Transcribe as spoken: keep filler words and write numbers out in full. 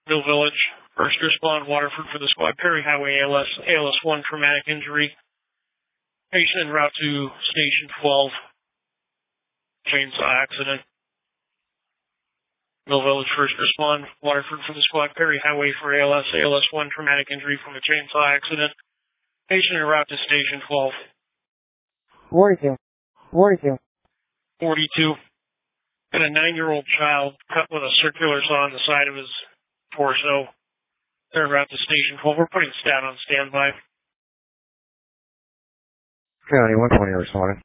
Mill Village. First respond, Waterford for the squad. Perry Highway, A L S, A L S one, traumatic injury. Patient en route to Station twelve. Chainsaw accident. Mill Village, first respond, Waterford for the squad. Perry Highway for A L S, A L S one, traumatic injury from a chainsaw accident. Patient en route to Station twelve. forty-two. forty-two. forty-two. And a nine-year-old child cut with a circular saw on the side of his torso. They're en route to Station twelve. We're putting stat on standby. County one twenty responding.